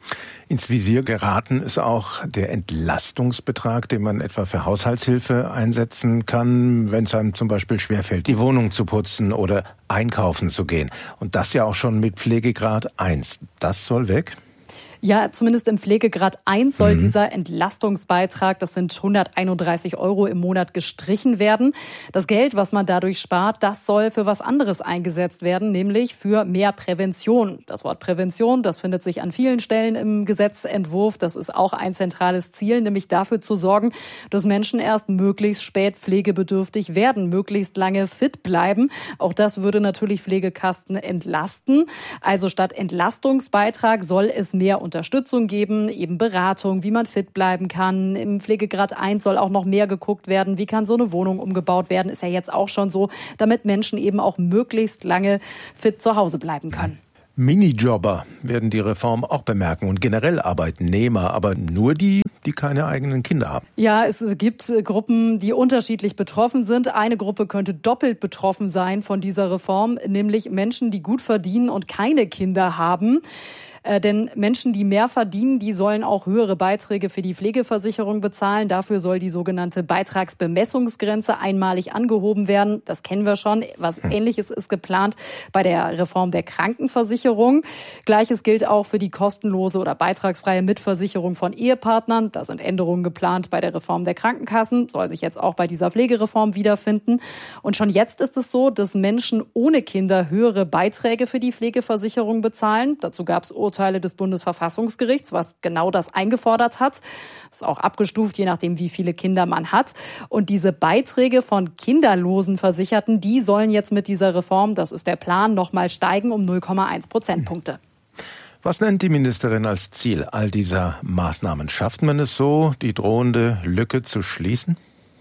Ins Visier geraten ist auch der Entlastungsbetrag, den man etwa für Haushaltshilfe einsetzen kann, wenn es einem zum Beispiel schwerfällt, die Wohnung zu putzen oder einkaufen zu gehen. Und das ja auch schon mit Pflegegrad eins. Das soll weg? Ja, zumindest im Pflegegrad eins soll mhm. dieser Entlastungsbeitrag, das sind hunderteinunddreißig Euro im Monat, gestrichen werden. Das Geld, was man dadurch spart, das soll für was anderes eingesetzt werden, nämlich für mehr Prävention. Das Wort Prävention, das findet sich an vielen Stellen im Gesetzentwurf. Das ist auch ein zentrales Ziel, nämlich dafür zu sorgen, dass Menschen erst möglichst spät pflegebedürftig werden, möglichst lange fit bleiben. Auch das würde natürlich Pflegekasten entlasten. Also statt Entlastungsbeitrag soll es mehr Unterstützung geben, eben Beratung, wie man fit bleiben kann. Im Pflegegrad eins soll auch noch mehr geguckt werden, wie kann so eine Wohnung umgebaut werden, ist ja jetzt auch schon so, damit Menschen eben auch möglichst lange fit zu Hause bleiben können. Minijobber werden die Reform auch bemerken und generell Arbeitnehmer, aber nur die, die keine eigenen Kinder haben. Ja, es gibt Gruppen, die unterschiedlich betroffen sind. Eine Gruppe könnte doppelt betroffen sein von dieser Reform, nämlich Menschen, die gut verdienen und keine Kinder haben. Äh, denn Menschen, die mehr verdienen, die sollen auch höhere Beiträge für die Pflegeversicherung bezahlen. Dafür soll die sogenannte Beitragsbemessungsgrenze einmalig angehoben werden. Das kennen wir schon. Was hm. Ähnliches ist geplant bei der Reform der Krankenversicherung. Gleiches gilt auch für die kostenlose oder beitragsfreie Mitversicherung von Ehepartnern. Da sind Änderungen geplant bei der Reform der Krankenkassen. Soll sich jetzt auch bei dieser Pflegereform wiederfinden. Und schon jetzt ist es so, dass Menschen ohne Kinder höhere Beiträge für die Pflegeversicherung bezahlen. Dazu gab es Urteile des Bundesverfassungsgerichts, was genau das eingefordert hat. Ist auch abgestuft, je nachdem, wie viele Kinder man hat. Und diese Beiträge von kinderlosen Versicherten, die sollen jetzt mit dieser Reform, das ist der Plan, nochmal steigen um null Komma eins Prozentpunkte. Was nennt die Ministerin als Ziel all dieser Maßnahmen? Schafft man es so, die drohende Lücke zu schließen?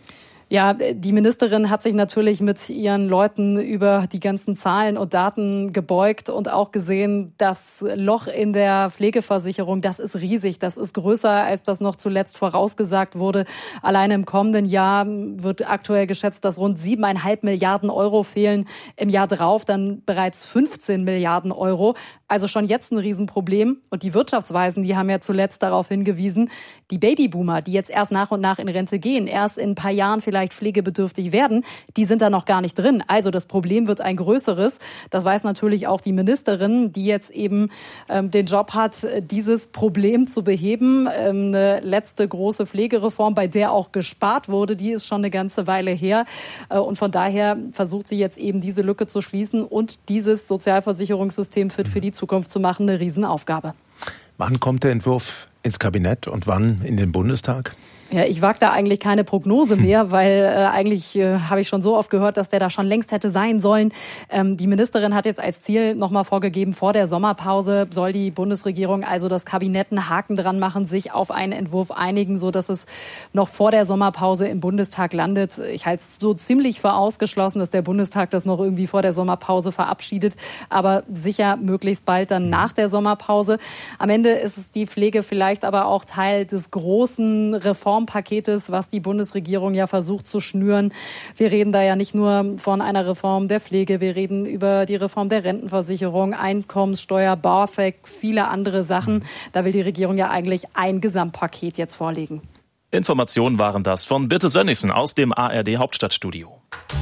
Ja, die Ministerin hat sich natürlich mit ihren Leuten über die ganzen Zahlen und Daten gebeugt und auch gesehen, das Loch in der Pflegeversicherung, das ist riesig. Das ist größer, als das noch zuletzt vorausgesagt wurde. Alleine im kommenden Jahr wird aktuell geschätzt, dass rund siebeneinhalb Milliarden Euro fehlen. Im Jahr drauf dann bereits fünfzehn Milliarden Euro. Also schon jetzt ein Riesenproblem. Und die Wirtschaftsweisen, die haben ja zuletzt darauf hingewiesen, die Babyboomer, die jetzt erst nach und nach in Rente gehen, erst in ein paar Jahren vielleicht pflegebedürftig werden, die sind da noch gar nicht drin. Also das Problem wird ein größeres. Das weiß natürlich auch die Ministerin, die jetzt eben ähm, den Job hat, dieses Problem zu beheben. Ähm, eine letzte große Pflegereform, bei der auch gespart wurde, die ist schon eine ganze Weile her. Äh, und von daher versucht sie jetzt eben diese Lücke zu schließen und dieses Sozialversicherungssystem fit für die Zukunft zu machen. Eine Riesenaufgabe. Wann kommt der Entwurf ins Kabinett und wann in den Bundestag? Ja, ich wage da eigentlich keine Prognose mehr, weil äh, eigentlich äh, habe ich schon so oft gehört, dass der da schon längst hätte sein sollen. Ähm, die Ministerin hat jetzt als Ziel nochmal vorgegeben, vor der Sommerpause soll die Bundesregierung, also das Kabinett, einen Haken dran machen, sich auf einen Entwurf einigen, so dass es noch vor der Sommerpause im Bundestag landet. Ich halte es so ziemlich für ausgeschlossen, dass der Bundestag das noch irgendwie vor der Sommerpause verabschiedet, aber sicher möglichst bald dann nach der Sommerpause. Am Ende ist es die Pflege vielleicht aber auch Teil des großen Reform Paketes, was die Bundesregierung ja versucht zu schnüren. Wir reden da ja nicht nur von einer Reform der Pflege, wir reden über die Reform der Rentenversicherung, Einkommenssteuer, BAföG, viele andere Sachen. Da will die Regierung ja eigentlich ein Gesamtpaket jetzt vorlegen. Informationen waren das von Birte Sönnigsen aus dem A R D Hauptstadtstudio.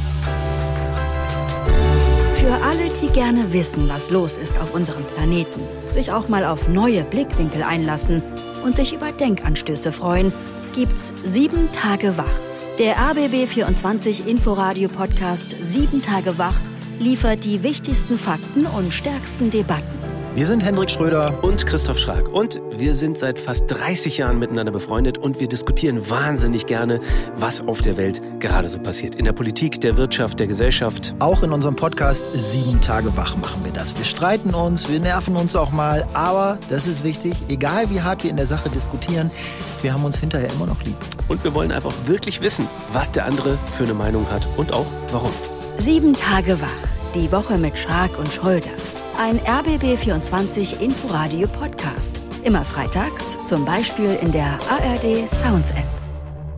Für alle, die gerne wissen, was los ist auf unserem Planeten, sich auch mal auf neue Blickwinkel einlassen und sich über Denkanstöße freuen, gibt's sieben Tage wach. Der R B B vierundzwanzig Inforadio-Podcast Sieben Tage wach liefert die wichtigsten Fakten und stärksten Debatten. Wir sind Hendrik Schröder und Christoph Schrag und wir sind seit fast dreißig Jahren miteinander befreundet und wir diskutieren wahnsinnig gerne, was auf der Welt gerade so passiert. In der Politik, der Wirtschaft, der Gesellschaft. Auch in unserem Podcast Sieben Tage wach machen wir das. Wir streiten uns, wir nerven uns auch mal, aber das ist wichtig, egal wie hart wir in der Sache diskutieren, wir haben uns hinterher immer noch lieb. Und wir wollen einfach wirklich wissen, was der andere für eine Meinung hat und auch warum. Sieben Tage wach, die Woche mit Schrag und Schröder. Ein R B B vierundzwanzig Inforadio Podcast. Immer freitags, zum Beispiel in der A R D Sounds App.